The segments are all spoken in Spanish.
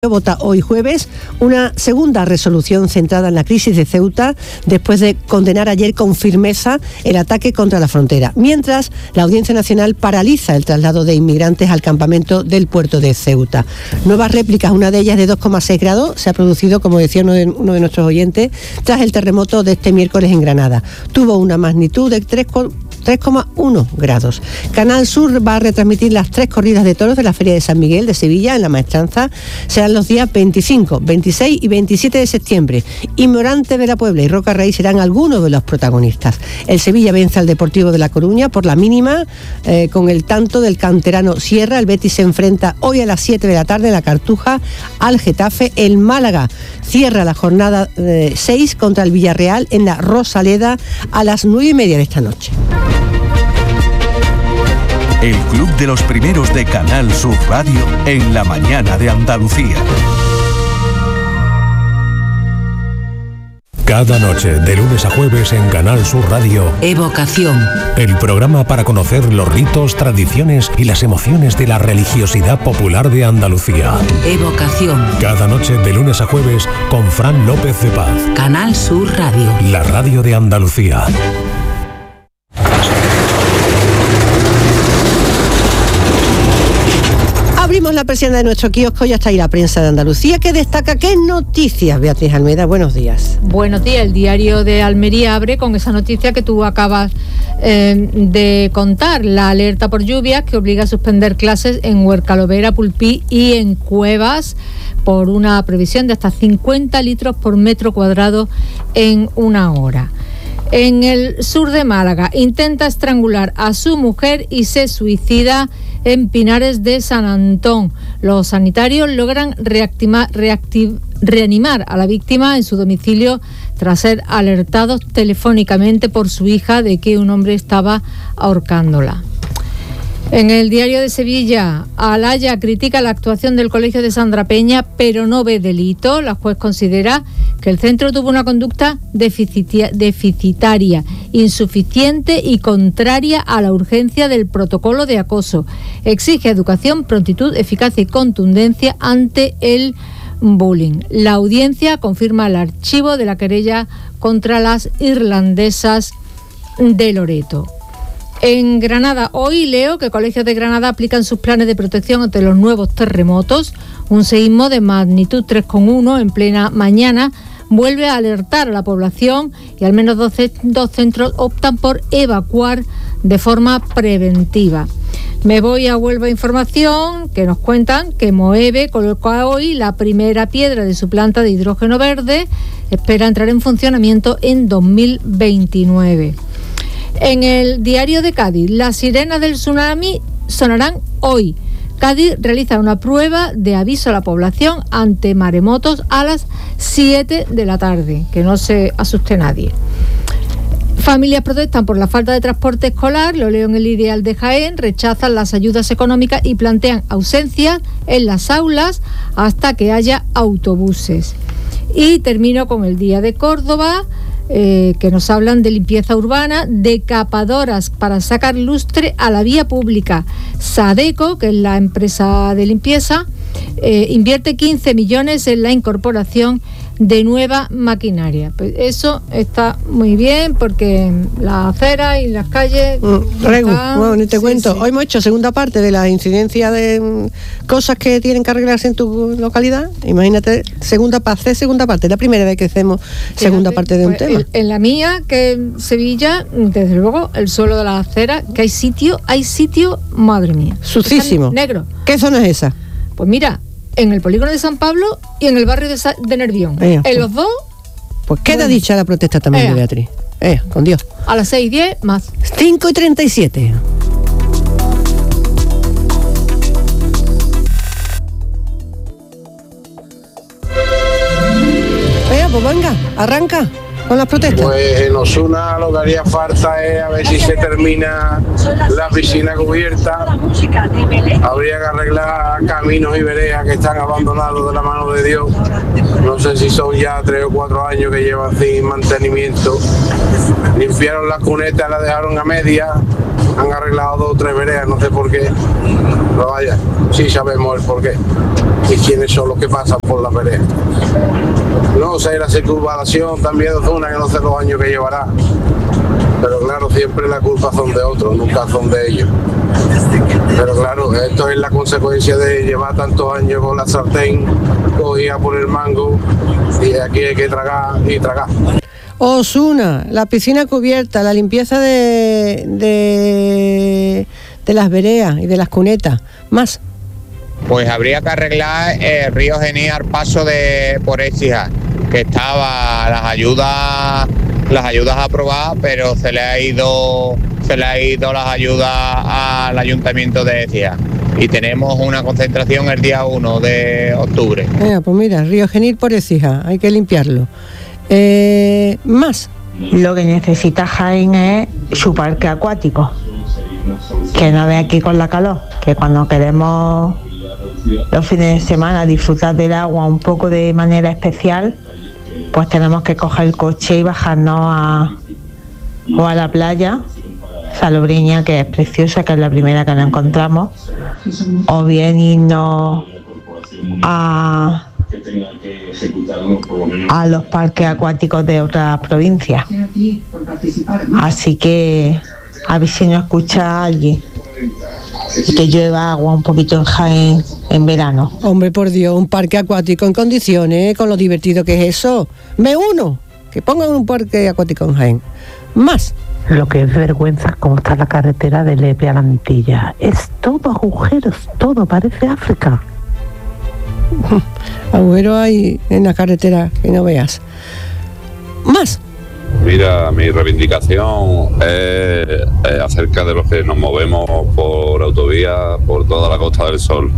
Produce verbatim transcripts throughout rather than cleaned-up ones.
Vota hoy jueves una segunda resolución centrada en la crisis de Ceuta después de condenar ayer con firmeza el ataque contra la frontera, mientras la Audiencia Nacional paraliza el traslado de inmigrantes al campamento del puerto de Ceuta. Nuevas réplicas, una de ellas de dos coma seis grados, se ha producido, como decía uno de, uno de nuestros oyentes, tras el terremoto de este miércoles en Granada. Tuvo una magnitud de tres coma uno grados. Canal Sur va a retransmitir las tres corridas de toros de la Feria de San Miguel de Sevilla en La Maestranza. Serán los días veinticinco, veintiséis y veintisiete de septiembre. Y Morante de la Puebla y Roca Rey serán algunos de los protagonistas. El Sevilla vence al Deportivo de La Coruña por la mínima eh, con el tanto del canterano Sierra. El Betis se enfrenta hoy a las siete de la tarde en la Cartuja al Getafe. El Málaga cierra la jornada eh, seis contra el Villarreal en la Rosaleda a las nueve y media de esta noche. El Club de los Primeros de Canal Sur Radio en la mañana de Andalucía. Cada noche, de lunes a jueves en Canal Sur Radio, Evocación. El programa para conocer los ritos, tradiciones y las emociones de la religiosidad popular de Andalucía. Evocación. Cada noche, de lunes a jueves, con Fran López de Paz. Canal Sur Radio. La radio de Andalucía. Abrimos la persiana de nuestro kiosco y hasta ahí la prensa de Andalucía, que destaca qué noticias. Beatriz Almeida, buenos días. Buenos días. El diario de Almería abre con esa noticia que tú acabas eh, de contar, la alerta por lluvias que obliga a suspender clases en Huercalovera, Pulpí y en Cuevas por una previsión de hasta cincuenta litros por metro cuadrado en una hora. En el sur de Málaga, intenta estrangular a su mujer y se suicida en Pinares de San Antón. Los sanitarios logran reactima, reactiv, reanimar a la víctima en su domicilio tras ser alertados telefónicamente por su hija de que un hombre estaba ahorcándola. En el diario de Sevilla, Alaya critica la actuación del colegio de Sandra Peña, pero no ve delito. La juez considera que el centro tuvo una conducta deficitaria, insuficiente y contraria a la urgencia del protocolo de acoso. Exige educación, prontitud, eficacia y contundencia ante el bullying. La audiencia confirma el archivo de la querella contra las irlandesas de Loreto. En Granada, hoy leo que colegios de Granada aplican sus planes de protección ante los nuevos terremotos. Un seísmo de magnitud tres coma uno en plena mañana vuelve a alertar a la población y al menos dos, dos centros optan por evacuar de forma preventiva. Me voy a Huelva Información, que nos cuentan que Moeve coloca hoy la primera piedra de su planta de hidrógeno verde. Espera entrar en funcionamiento en dos mil veintinueve. En el diario de Cádiz, las sirenas del tsunami sonarán hoy. Cádiz realiza una prueba de aviso a la población ante maremotos a las siete de la tarde, que no se asuste nadie. Familias protestan por la falta de transporte escolar, lo leo en el Ideal de Jaén, rechazan las ayudas económicas y plantean ausencias en las aulas hasta que haya autobuses. Y termino con el Día de Córdoba, Eh, que nos hablan de limpieza urbana, decapadoras para sacar lustre a la vía pública. Sadeco, que es la empresa de limpieza, eh, invierte quince millones en la incorporación de nueva maquinaria. Pues eso está muy bien porque las aceras y las calles... Mm, Regu, bueno, ni te sí, cuento. Sí. Hoy hemos hecho segunda parte de la incidencia de mm, cosas que tienen que arreglarse en tu localidad. Imagínate, segunda parte, segunda parte. La primera vez que hacemos segunda Fíjate, parte de un pues, tema. En, en la mía, que en Sevilla, desde luego, el suelo de las aceras, que hay sitio, hay sitio, madre mía. Sucísimo. Negro. ¿Qué zona es esa? Pues mira, en el polígono de San Pablo y en el barrio de, Sa- de Nervión. Ea, en los dos... Pues queda bueno. dicha la protesta también Ea. de Beatriz. Eh, con Dios. A las seis y diez más. cinco y treinta y siete. Venga, pues venga, arranca con las protestas. Pues en Osuna lo que haría falta es a ver si se termina la piscina cubierta. Habría que arreglar caminos y veredas que están abandonados de la mano de Dios. No sé si son ya tres o cuatro años que llevan sin mantenimiento. Limpiaron las cunetas, las dejaron a media, han arreglado dos o tres veredas, no sé por qué. Pero vaya, sí sabemos el porqué y quiénes son los que pasan por la vereda. No sé la circunvalación también de zona, que no sé los años que llevará, pero claro, siempre la culpa son de otros, nunca son de ellos. Pero claro, esto es la consecuencia de llevar tantos años con la sartén cogida por el mango, y aquí hay que tragar y tragar. Osuna, la piscina cubierta, la limpieza de, de, de las veredas y de las cunetas, más. Pues habría que arreglar el río Genil al paso de por Écija, que estaba las ayudas, las ayudas aprobadas, pero se le ha ido, se le ha ido las ayudas al ayuntamiento de Écija. Y tenemos una concentración el día uno de octubre. Eh, pues mira, río Genil por Écija, hay que limpiarlo. Eh, más. Lo que necesita Jaén es su parque acuático, que no ve aquí con la calor, que cuando queremos los fines de semana disfrutar del agua un poco de manera especial, pues tenemos que coger el coche y bajarnos a o a la playa Salobreña, que es preciosa, que es la primera que nos encontramos, o bien irnos a a los parques acuáticos de otras provincias. Así que a ver si nos escucha alguien y que llueva agua un poquito en Jaén en verano. Hombre, por Dios, un parque acuático en condiciones, con lo divertido que es eso. Me uno, que pongan un parque acuático en Jaén. Más. Lo que es vergüenza es cómo está la carretera de Lepe a la Antilla. Es todo agujeros, todo, parece África. Agujeros hay en la carretera, que no veas. Más. Mira, mi reivindicación es, es acerca de los que nos movemos por autovía por toda la Costa del Sol.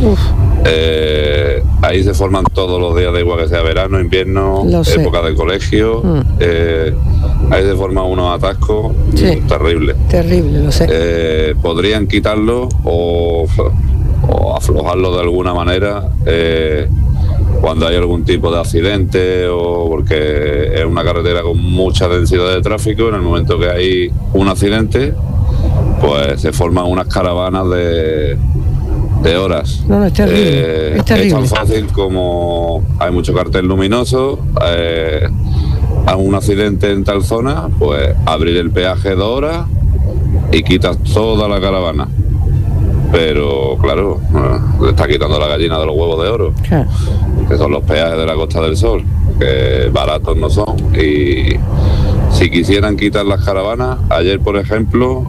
Eh, ahí se forman todos los días, da igual que sea verano, invierno, época de colegio. Mm. Eh, ahí se forman unos atascos sí. terribles. Terrible, lo sé. Eh, podrían quitarlo o, o aflojarlo de alguna manera. Eh, cuando hay algún tipo de accidente o porque es una carretera con mucha densidad de tráfico, en el momento que hay un accidente, pues se forman unas caravanas de, de horas. No, no, es terrible. Eh, es terrible. Es tan fácil como hay mucho cartel luminoso, eh, hay un accidente en tal zona, pues abrir el peaje de horas y quitas toda la caravana. Pero claro, le está quitando la gallina de los huevos de oro, ¿qué? Que son los peajes de la Costa del Sol, que baratos no son. Y si quisieran quitar las caravanas, ayer por ejemplo,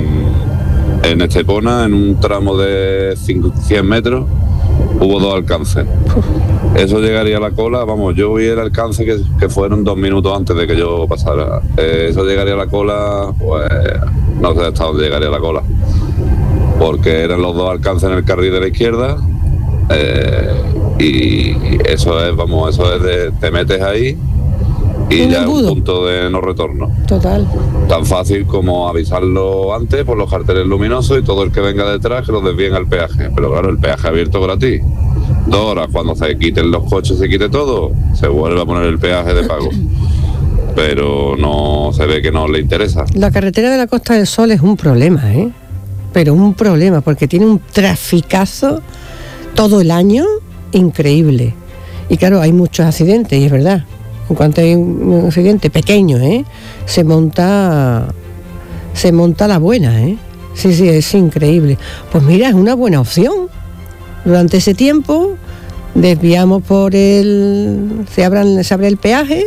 en Estepona, en un tramo de cien metros, hubo dos alcances. Eso llegaría a la cola, vamos, yo vi el alcance que, que fueron dos minutos antes de que yo pasara. Eh, eso llegaría a la cola, pues no sé hasta dónde llegaría la cola, porque eran los dos alcances en el carril de la izquierda, eh, y eso es, vamos, eso es de, te metes ahí y un ya es un punto de no retorno. Total. Tan fácil como avisarlo antes por los carteles luminosos y todo el que venga detrás que los desvíen al peaje. Pero claro, el peaje abierto gratis. Dos horas, cuando se quiten los coches, se quite todo, se vuelve a poner el peaje de pago. Pero no se ve que no le interesa. La carretera de la Costa del Sol es un problema, ¿eh? Pero un problema, porque tiene un traficazo todo el año increíble. Y claro, hay muchos accidentes, y es verdad. En cuanto hay un accidente pequeño, ¿eh? se monta se monta la buena, ¿eh? Sí, sí, es increíble. Pues mira, es una buena opción. Durante ese tiempo desviamos por el... se, abran, se abre el peaje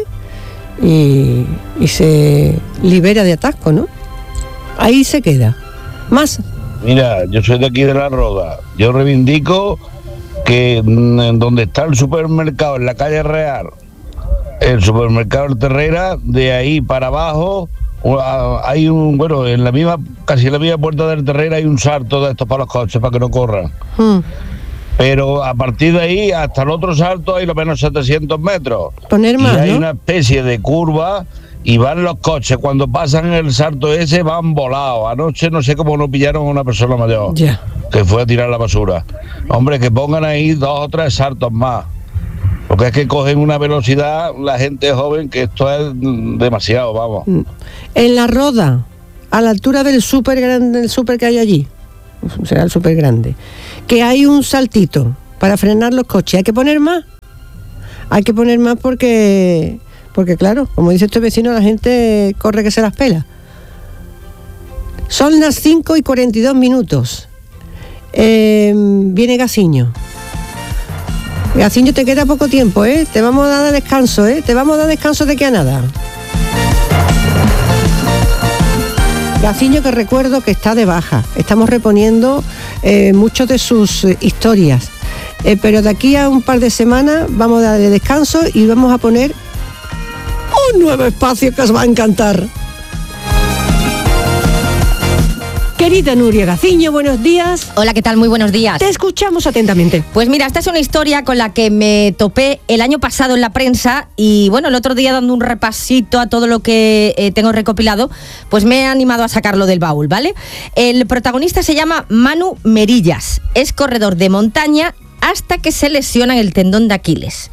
y, y se libera de atasco, ¿no? Ahí se queda. Más. Mira, yo soy de aquí de La Roda. Yo reivindico que en donde está el supermercado, en la calle Real, el supermercado El Terrera, de ahí para abajo hay un, bueno, en la misma, casi en la misma puerta del Terrera hay un salto de estos para los coches, para que no corran. Hmm. Pero a partir de ahí hasta el otro salto hay lo menos setecientos metros. Poner más, y hay, ¿no?, una especie de curva y van los coches, cuando pasan el salto ese van volados. Anoche no sé cómo no pillaron a una persona mayor, yeah, que fue a tirar la basura. Hombre, que pongan ahí dos o tres saltos más, porque es que cogen una velocidad la gente joven que esto es demasiado, vamos. En La Roda, a la altura del súper grande, del súper que hay allí, será el súper grande, que hay un saltito para frenar los coches, ¿hay que poner más? Hay que poner más porque, porque claro, como dice este vecino, la gente corre que se las pela. Son las cinco y cuarenta y dos minutos. Eh, viene Gaciño. Gaciño, te queda poco tiempo, ¿eh? Te vamos a dar descanso, ¿eh? Te vamos a dar descanso de que a nada. Gaciño, que recuerdo que está de baja. Estamos reponiendo eh, muchas de sus eh, historias. Eh, pero de aquí a un par de semanas vamos a darle descanso y vamos a poner un nuevo espacio que os va a encantar. Querida Nuria Gaciño, buenos días. Hola, ¿qué tal? Muy buenos días. Te escuchamos atentamente. Pues mira, esta es una historia con la que me topé el año pasado en la prensa y bueno, el otro día dando un repasito a todo lo que eh, tengo recopilado, pues me he animado a sacarlo del baúl, ¿vale? El protagonista se llama Manu Merillas, es corredor de montaña hasta que se lesiona en el tendón de Aquiles.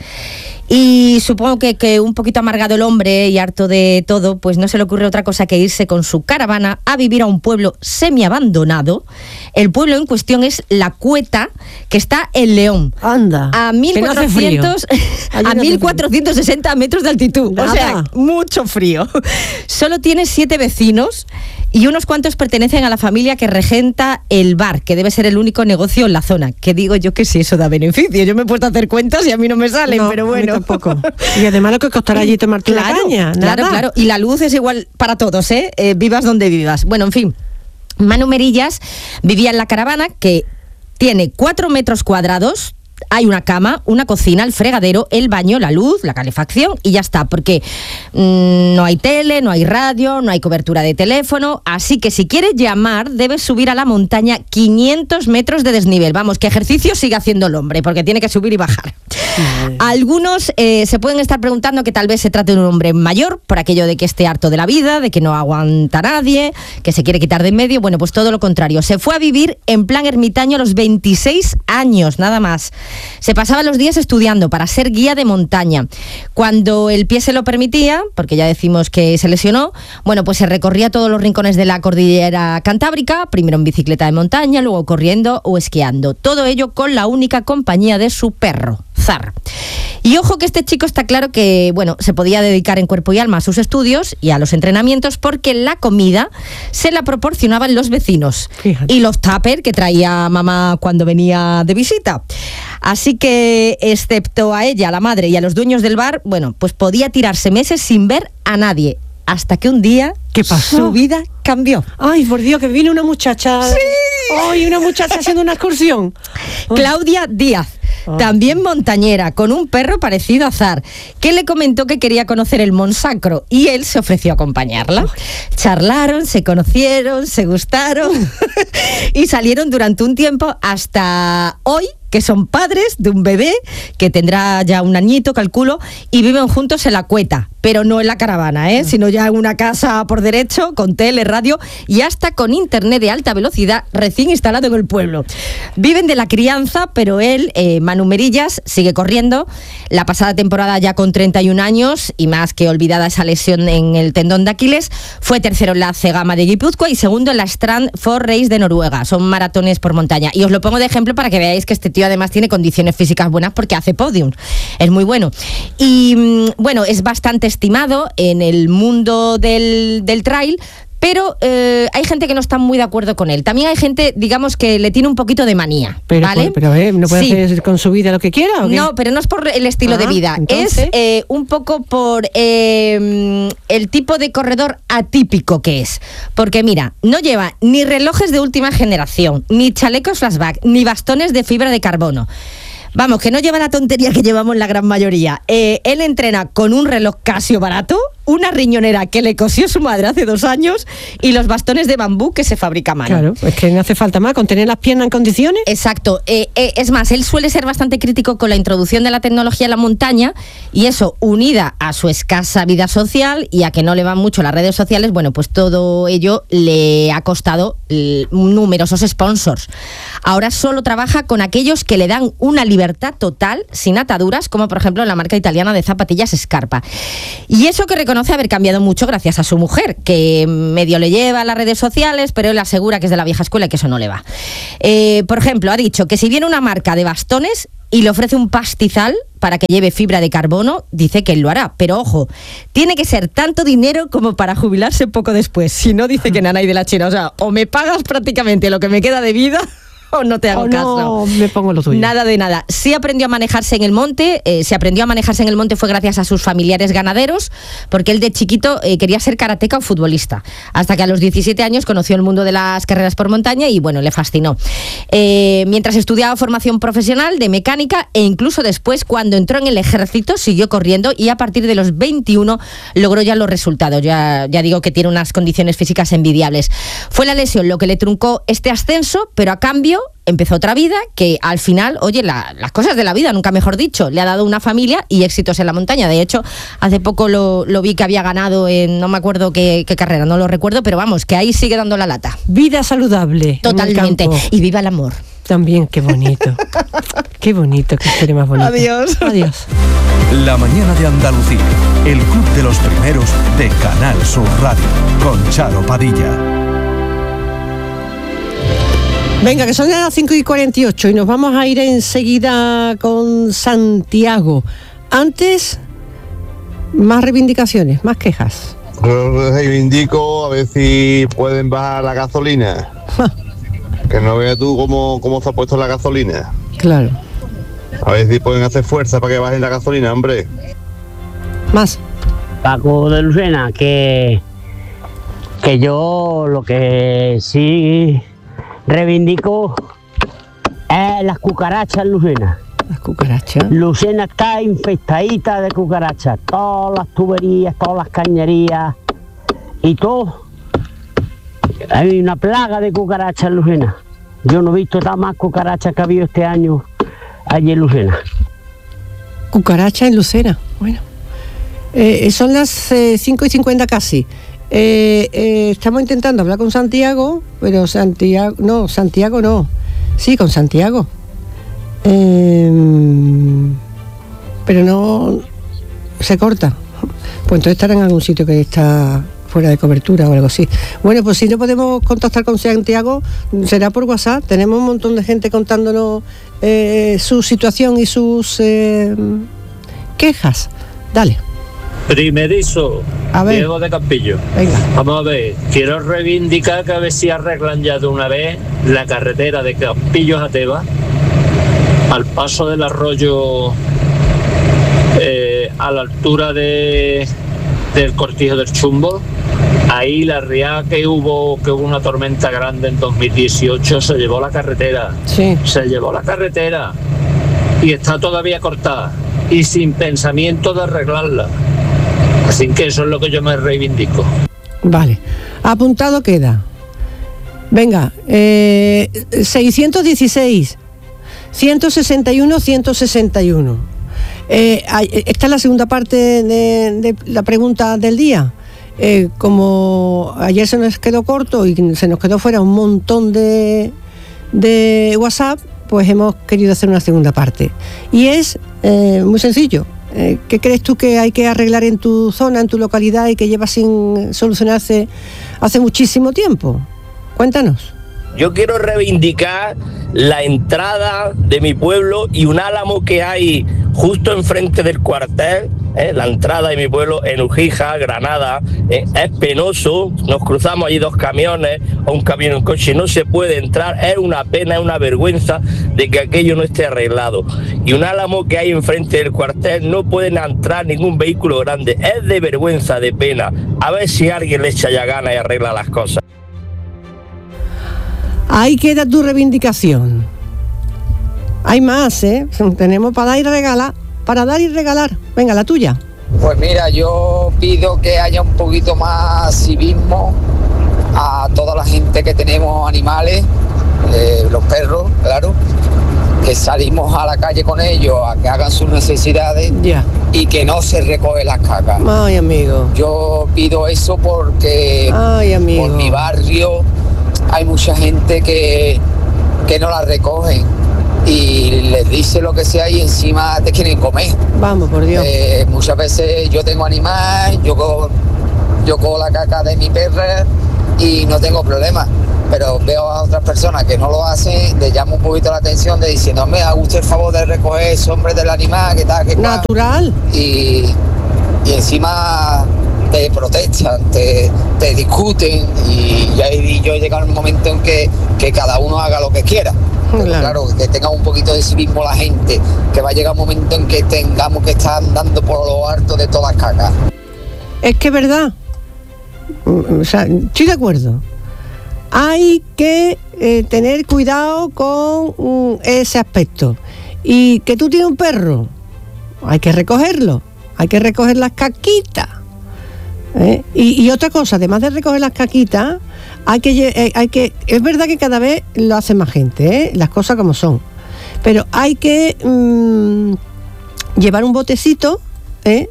Y supongo que, que un poquito amargado el hombre y harto de todo, pues no se le ocurre otra cosa que irse con su caravana a vivir a un pueblo semiabandonado. El pueblo en cuestión es La Cueta, que está en León. Anda. A mil cuatrocientos, a mil cuatrocientos sesenta metros de altitud. Nada. O sea, mucho frío. Solo tiene siete vecinos y unos cuantos pertenecen a la familia que regenta el bar, que debe ser el único negocio en la zona. Que digo yo que si eso da beneficio. Yo me he puesto a hacer cuentas y a mí no me salen, no, pero bueno. Tampoco. Y además lo que costará allí tomarte claro, una caña. Nada. Claro, claro. Y la luz es igual para todos, ¿eh? eh vivas donde vivas. Bueno, en fin. Manu Merillas vivía en la caravana, que tiene cuatro metros cuadrados. Hay una cama, una cocina, el fregadero, el baño, la luz, la calefacción y ya está, porque mmm, no hay tele, no hay radio, no hay cobertura de teléfono, así que si quieres llamar debes subir a la montaña quinientos metros de desnivel. Vamos, que ejercicio sigue haciendo el hombre, porque tiene que subir y bajar. Sí. Algunos eh, se pueden estar preguntando que tal vez se trate de un hombre mayor, por aquello de que esté harto de la vida, de que no aguanta a nadie, que se quiere quitar de en medio. Bueno, pues todo lo contrario. Se fue a vivir en plan ermitaño a los veintiséis años, nada más. Se pasaba los días estudiando para ser guía de montaña. Cuando el pie se lo permitía, porque ya decimos que se lesionó, bueno, pues se recorría todos los rincones de la cordillera cantábrica, primero en bicicleta de montaña, luego corriendo o esquiando. Todo ello con la única compañía de su perro, Zar. Y ojo que este chico está claro que, bueno, se podía dedicar en cuerpo y alma a sus estudios y a los entrenamientos porque la comida se la proporcionaban los vecinos. Fíjate. Y los tuppers que traía mamá cuando venía de visita. Así que, excepto a ella, a la madre y a los dueños del bar, bueno, pues podía tirarse meses sin ver a nadie. Hasta que un día, ¿qué pasó? Su vida cambió. Ay, por Dios, que vino una muchacha. ¡Sí! Ay, una muchacha haciendo una excursión. Claudia Díaz. También montañera, con un perro parecido a Zar, que le comentó que quería conocer el Monsacro y él se ofreció a acompañarla. Charlaron, se conocieron, se gustaron y salieron durante un tiempo hasta hoy, que son padres de un bebé que tendrá ya un añito, calculo, y viven juntos en La Cueta, pero no en la caravana, ¿eh? Sino ya en una casa por derecho, con tele, radio y hasta con internet de alta velocidad recién instalado en el pueblo. Viven de la crianza, pero él, eh, Manu Merillas, sigue corriendo. La pasada temporada, ya con treinta y un años y más que olvidada esa lesión en el tendón de Aquiles, fue tercero en la Cegama de Guipúzcoa y segundo en la Strand Four Race de Noruega. Son maratones por montaña. Y os lo pongo de ejemplo para que veáis que este tío además tiene condiciones físicas buenas porque hace podium. Es muy bueno. Y bueno, es bastante estimado en el mundo del, del trail, pero eh, hay gente que no está muy de acuerdo con él. También hay gente, digamos, que le tiene un poquito de manía, pero, ¿vale? Pero, eh, ¿no puede sí. hacer con su vida lo que quiera o qué? No, pero no es por el estilo ah, de vida. ¿entonces? Es eh, un poco por eh, el tipo de corredor atípico que es. Porque mira, no lleva ni relojes de última generación, ni chalecos flashback, ni bastones de fibra de carbono. Vamos, que no lleva la tontería que llevamos la gran mayoría. Eh, él entrena con un reloj Casio barato, una riñonera que le cosió su madre hace dos años y los bastones de bambú que se fabrica a mano. Claro, es que no hace falta más, con tener las piernas en condiciones. Exacto. Eh, eh, es más, él suele ser bastante crítico con la introducción de la tecnología en la montaña y eso, unida a su escasa vida social y a que no le van mucho las redes sociales, bueno, pues todo ello le ha costado eh, numerosos sponsors. Ahora solo trabaja con aquellos que le dan una libertad total, sin ataduras, como por ejemplo la marca italiana de zapatillas Scarpa. Y eso que reconoce reconoce haber cambiado mucho gracias a su mujer, que medio le lleva a las redes sociales, pero él asegura que es de la vieja escuela y que eso no le va. Eh, por ejemplo, ha dicho que si viene una marca de bastones y le ofrece un pastizal para que lleve fibra de carbono, dice que él lo hará. Pero ojo, tiene que ser tanto dinero como para jubilarse poco después. Si no, dice que nanay de la China. O sea, o me pagas prácticamente lo que me queda de vida o no te hago o caso. No, me pongo lo tuyo. Nada de nada. Sí aprendió a manejarse en el monte, eh, se aprendió a manejarse en el monte fue gracias a sus familiares ganaderos, porque él de chiquito eh, quería ser karateca o futbolista, hasta que a los diecisiete años conoció el mundo de las carreras por montaña y bueno, le fascinó. Eh, mientras estudiaba formación profesional de mecánica e incluso después, cuando entró en el ejército, siguió corriendo y a partir de los veintiuno logró ya los resultados. Ya, ya digo que tiene unas condiciones físicas envidiables. Fue la lesión lo que le truncó este ascenso, pero a cambio empezó otra vida que al final, oye, la, las cosas de la vida, nunca mejor dicho, le ha dado una familia y éxitos en la montaña. De hecho, hace poco lo, lo vi que había ganado en, no me acuerdo qué, qué carrera, no lo recuerdo, pero vamos, que ahí sigue dando la lata. Vida saludable. Totalmente. Y viva el amor. También, qué bonito. Qué bonito, qué historia más bonita. Adiós. Adiós. La mañana de Andalucía, el club de los primeros de Canal Sur Radio, con Charo Padilla. Venga, que son las cinco y cuarenta y ocho y nos vamos a ir enseguida con Santiago. Antes, más reivindicaciones, más quejas. Reivindico a ver si pueden bajar la gasolina. Que no veas tú cómo, cómo se ha puesto la gasolina. Claro. A ver si pueden hacer fuerza para que bajen la gasolina, hombre. Más. Paco de Lucena, que, que yo lo que sí reivindico es las cucarachas en Lucena. Las cucarachas. Lucena está infestadita de cucarachas. Todas las tuberías, todas las cañerías y todo. Hay una plaga de cucarachas en Lucena. Yo no he visto tan más cucarachas que ha habido este año allí en Lucena. Cucaracha en Lucena. Bueno. Eh, son las eh, cinco y cincuenta casi. Eh, eh, estamos intentando hablar con Santiago, pero Santiago, no, Santiago no. Sí, con Santiago. Eh, pero no se corta. Pues entonces estará en algún sitio que está fuera de cobertura o algo así. Bueno, pues si no podemos contactar con Santiago, será por WhatsApp. Tenemos un montón de gente contándonos eh, su situación y sus eh, quejas. Dale. Primerizo, a ver. Diego de Campillo. Venga. Vamos a ver, quiero reivindicar que a ver si arreglan ya de una vez la carretera de Campillos a Teba, al paso del arroyo, eh, a la altura de del Cortijo del Chumbo. Ahí la riada que hubo, que hubo una tormenta grande en dos mil dieciocho, se llevó la carretera. Sí. Se llevó la carretera y está todavía cortada y sin pensamiento de arreglarla. Así que eso es lo que yo me reivindico. Vale, apuntado queda. Venga, eh, seiscientos dieciséis, ciento sesenta y uno, ciento sesenta y uno. Eh, esta es la segunda parte de, de la pregunta del día. Eh, como ayer se nos quedó corto y se nos quedó fuera un montón de, de WhatsApp, pues hemos querido hacer una segunda parte. Y es eh, muy sencillo. Eh, ¿Qué crees tú que hay que arreglar en tu zona, en tu localidad y que lleva sin solucionarse hace muchísimo tiempo? Cuéntanos. Yo quiero reivindicar la entrada de mi pueblo y un álamo que hay justo enfrente del cuartel, ¿eh? La entrada de mi pueblo en Ujija, Granada, ¿eh? Es penoso, nos cruzamos allí dos camiones o un camión en coche, no se puede entrar, es una pena, es una vergüenza de que aquello no esté arreglado. Y un álamo que hay enfrente del cuartel no pueden entrar ningún vehículo grande, es de vergüenza, de pena. A ver si alguien le echa ya ganas y arregla las cosas. Ahí queda tu reivindicación. Hay más, ¿eh? Tenemos para dar y regalar, para dar y regalar. Venga, la tuya. Pues mira, yo pido que haya un poquito más civismo a toda la gente que tenemos animales, eh, los perros, claro, que salimos a la calle con ellos a que hagan sus necesidades yeah. y que no se recoge las cacas. Ay, amigo. Yo pido eso porque Ay, amigo. por mi barrio hay mucha gente que, que no la recogen y les dice lo que sea y encima te quieren comer. Vamos, por Dios. Eh, muchas veces yo tengo animal, yo cojo, yo cojo la caca de mi perra y no tengo problema. Pero veo a otras personas que no lo hacen, les llamo un poquito la atención de diciendo, me haga usted el favor de recoger ese hombre del animal, que tal, que tal. Natural. Y, y encima te protestan, te, te discuten y ya y yo he llegado a un momento en que, que cada uno haga lo que quiera. Pero claro. claro, que tenga un poquito de civismo la gente, que va a llegar un momento en que tengamos que estar andando por lo alto de todas las cacas. Es que es verdad. O sea, estoy de acuerdo. Hay que eh, tener cuidado con um, ese aspecto. Y que tú tienes un perro, hay que recogerlo, hay que recoger las caquitas. ¿eh? Y, y otra cosa, además de recoger las caquitas, hay que, eh, hay que, es verdad que cada vez lo hace más gente, ¿eh? Las cosas como son. Pero hay que um, llevar un botecito ¿eh?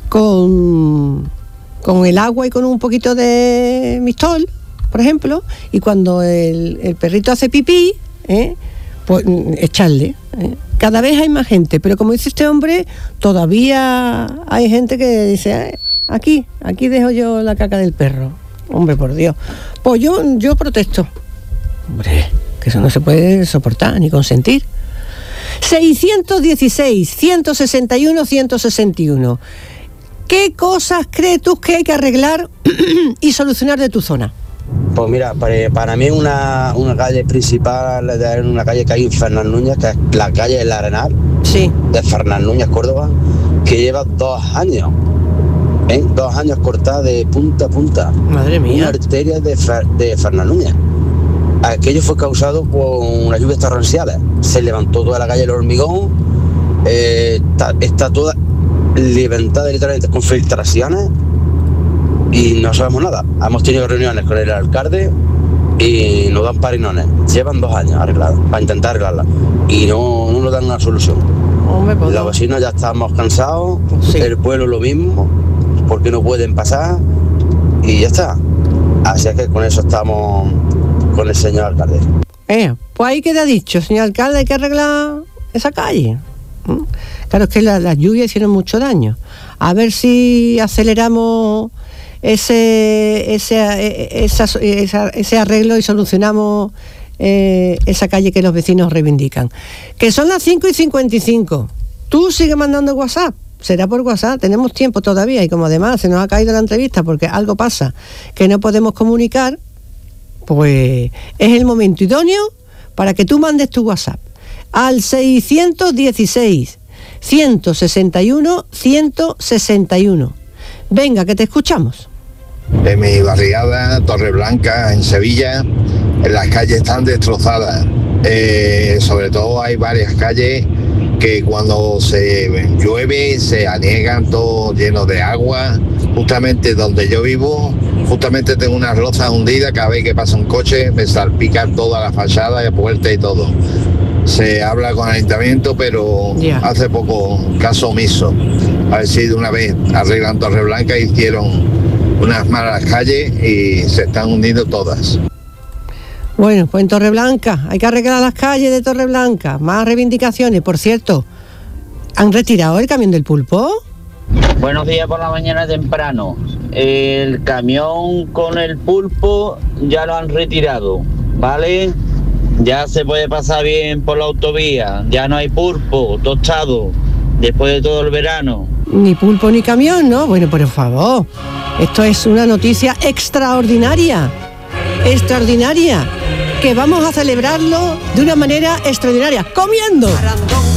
con, con el agua y con un poquito de mistol, por ejemplo, y cuando el, el perrito hace pipí, ¿eh? pues echarle. ¿eh? Cada vez hay más gente, pero como dice este hombre, todavía hay gente que dice, eh, aquí, aquí dejo yo la caca del perro. Hombre, por Dios. Pues yo, yo protesto. Hombre, que eso no se puede soportar ni consentir. seiscientos dieciséis, ciento sesenta y uno, ciento sesenta y uno. ¿Qué cosas crees tú que hay que arreglar y solucionar de tu zona? Pues mira, para, para mí una, una calle principal, una calle que hay en Fernán Núñez, que es la calle del Arenal, sí. de Fernán Núñez, Córdoba, que lleva dos años, ¿eh? dos años cortada de punta a punta. Madre mía. Una arteria de, de Fernán Núñez. Aquello fue causado por unas lluvias torrenciales. Se levantó toda la calle del hormigón, eh, está, está toda levantada literalmente con filtraciones. Y no sabemos nada. Hemos tenido reuniones con el alcalde y nos dan parinones. Llevan dos años arregladas, para intentar arreglarla. Y no, no nos dan una solución. Hombre, pues los vecinos ya estamos cansados, sí. El pueblo lo mismo, porque no pueden pasar y ya está. Así es que con eso estamos con el señor alcalde. Eh, pues ahí queda dicho, señor alcalde, hay que arreglar esa calle. ¿Mm? Claro, es que las la lluvias hicieron mucho daño. A ver si aceleramos ese ese, esa, esa, ese arreglo y solucionamos eh, esa calle que los vecinos reivindican. Que son las cinco y cincuenta y cinco. Tú sigue mandando WhatsApp. Será por WhatsApp, tenemos tiempo todavía y como además se nos ha caído la entrevista porque algo pasa que no podemos comunicar, pues es el momento idóneo para que tú mandes tu WhatsApp al seiscientos dieciséis, ciento sesenta y uno, ciento sesenta y uno. Venga, que te escuchamos. En mi barriada, Torreblanca, en Sevilla, las calles están destrozadas. Eh, sobre todo hay varias calles que cuando se llueve se aniegan todo lleno de agua. Justamente donde yo vivo, justamente tengo unas losas hundidas, cada vez que pasa un coche me salpican toda la fachada y puerta y todo. Se habla con el ayuntamiento, pero yeah. hace poco caso omiso. A ver si de una vez arreglan Torreblanca, hicieron unas malas calles y se están hundiendo todas. Bueno, pues en Torreblanca, hay que arreglar las calles de Torreblanca, más reivindicaciones. Por cierto, ¿han retirado el camión del pulpo? Buenos días por la mañana temprano. El camión con el pulpo ya lo han retirado, ¿vale? Ya se puede pasar bien por la autovía, ya no hay pulpo tostado después de todo el verano. Ni pulpo ni camión, ¿no? Bueno, por favor, esto es una noticia extraordinaria, extraordinaria, que vamos a celebrarlo de una manera extraordinaria, comiendo.